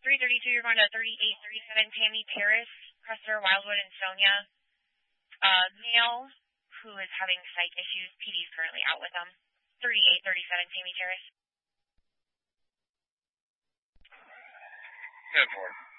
332, you're going to 3837 Tammy Terrace, Cressler, Wildwood, and Sonia. Male who is having psych issues. PD is currently out with them. 3837 Tammy Terrace. 10-4.